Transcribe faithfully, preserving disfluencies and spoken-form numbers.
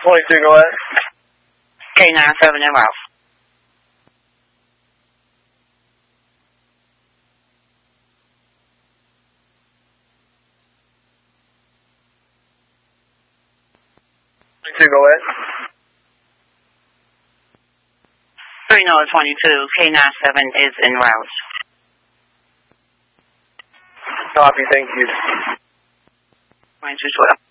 twenty-two, go ahead. K nine seven en route. twenty-two, go ahead. three Noah twenty-two, K nine seven is en route. Copy, thank you. twenty-two twelve.